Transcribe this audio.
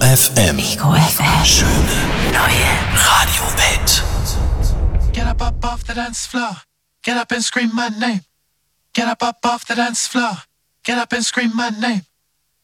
FM. Ego FM. Schöne neue Radiowelt. Get up off the dance floor. Get up and scream my name. Get up off the dance floor. Get up and scream my name.